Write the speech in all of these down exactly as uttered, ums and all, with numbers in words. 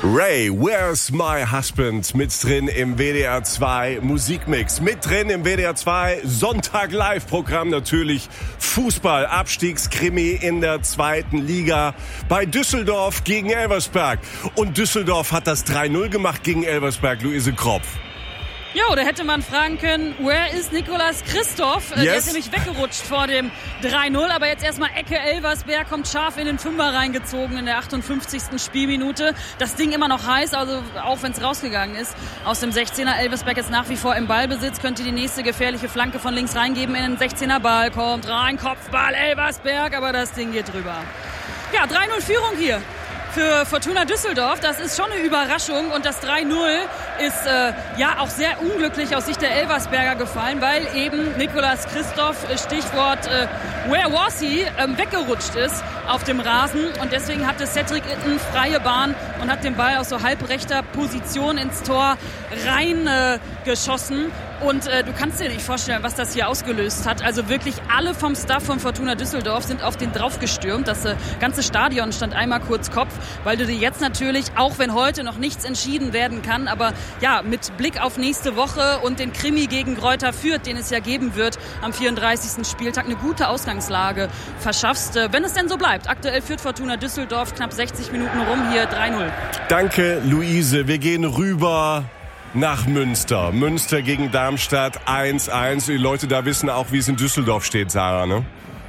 Ray, Where's My Husband? Mit drin im W D R zwei Musikmix. Mit drin im W D R zwei Sonntag-Live-Programm natürlich Fußball, Abstiegskrimi in der zweiten Liga bei Düsseldorf gegen Elversberg. Und Düsseldorf hat das drei null gemacht gegen Elversberg, Luise Kropf. Jo, da hätte man fragen können, where is Nicolas Christoph? Yes. Der ist nämlich weggerutscht vor dem drei null, aber jetzt erstmal Ecke Elversberg, kommt scharf in den Fünfer reingezogen in der achtundfünfzigsten Spielminute. Das Ding immer noch heiß, also auch wenn es rausgegangen ist aus dem sechzehner. Elversberg ist nach wie vor im Ballbesitz, könnte die nächste gefährliche Flanke von links reingeben in den sechzehner. Ball kommt rein, Kopfball Elversberg, aber das Ding geht drüber. Ja, drei null Führung hier für Fortuna Düsseldorf. Das ist schon eine Überraschung und das drei null ist äh, ja auch sehr unglücklich aus Sicht der Elversberger gefallen, weil eben Nicolas Christoph, Stichwort äh, Where was he, ähm, weggerutscht ist auf dem Rasen und deswegen hatte Cedric Itten freie Bahn und hat den Ball aus so halbrechter Position ins Tor rein äh, geschossen. Und äh, du kannst dir nicht vorstellen, was das hier ausgelöst hat. Also wirklich alle vom Staff von Fortuna Düsseldorf sind auf den draufgestürmt. Das äh, ganze Stadion stand einmal kurz Kopf, weil du dir jetzt natürlich, auch wenn heute noch nichts entschieden werden kann, aber ja, mit Blick auf nächste Woche und den Krimi gegen Greuther Fürth, den es ja geben wird am vierunddreißigsten Spieltag, eine gute Ausgangslage verschaffst, äh, wenn es denn so bleibt. Aktuell führt Fortuna Düsseldorf knapp sechzig Minuten rum, hier drei null. Danke, Luise. Wir gehen rüber nach Münster. Münster gegen Darmstadt eins eins. Die Leute da wissen auch, wie es in Düsseldorf steht, Sarah, ne?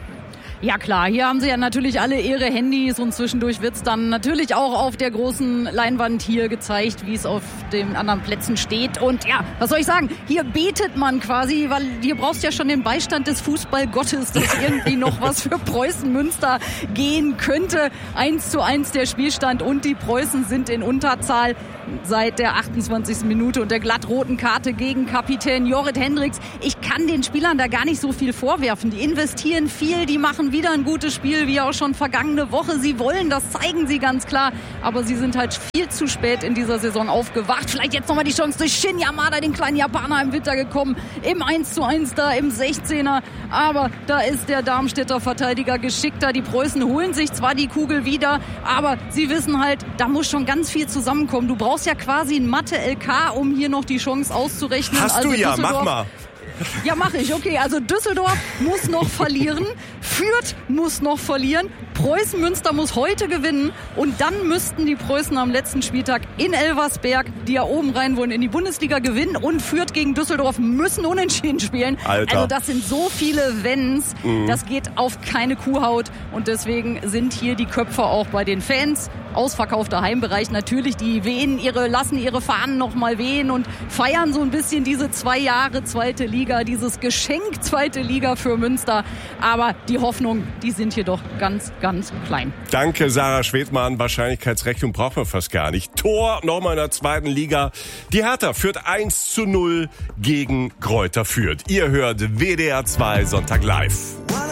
Ja klar, hier haben sie ja natürlich alle ihre Handys und zwischendurch wird's dann natürlich auch auf der großen Leinwand hier gezeigt, wie es auf den anderen Plätzen steht. Und ja, was soll ich sagen, hier betet man quasi, weil hier brauchst du ja schon den Beistand des Fußballgottes, dass irgendwie noch was für Preußen Münster gehen könnte. eins zu eins der Spielstand und die Preußen sind in Unterzahl seit der achtundzwanzigsten Minute und der glattroten Karte gegen Kapitän Jorrit Hendricks. Ich kann den Spielern da gar nicht so viel vorwerfen. Die investieren viel, die machen wieder ein gutes Spiel, wie auch schon vergangene Woche. Sie wollen, das zeigen sie ganz klar. Aber sie sind halt viel zu spät in dieser Saison aufgewacht. Vielleicht jetzt nochmal die Chance durch Shin Yamada, den kleinen Japaner, im Winter gekommen. Im eins zu eins da im sechzehner. Aber da ist der Darmstädter Verteidiger geschickter. Die Preußen holen sich zwar die Kugel wieder, aber sie wissen halt, da muss schon ganz viel zusammenkommen. Du brauchst ja quasi ein Mathe-L K, um hier noch die Chance auszurechnen. Hast also du ja, Düsseldorf, mach mal. Ja, mache ich. Okay, also Düsseldorf muss noch verlieren, Fürth muss noch verlieren, Preußen Münster muss heute gewinnen und dann müssten die Preußen am letzten Spieltag in Elversberg, die ja oben rein wollen, in die Bundesliga gewinnen und Fürth gegen Düsseldorf müssen unentschieden spielen. Alter. Also das sind so viele Wenns, mhm. Das geht auf keine Kuhhaut und deswegen sind hier die Köpfe auch bei den Fans. Ausverkaufter Heimbereich natürlich, die wehen ihre, lassen ihre Fahnen noch mal wehen und feiern so ein bisschen diese zwei Jahre zweite Liga, dieses Geschenk zweite Liga für Münster. Aber die Hoffnung, die sind hier doch ganz, ganz klein. Danke, Sarah Schwedmann. Wahrscheinlichkeitsrechnung braucht man fast gar nicht. Tor nochmal in der zweiten Liga. Die Hertha führt eins zu null gegen Greuther Fürth. Ihr hört W D R zwei Sonntag live.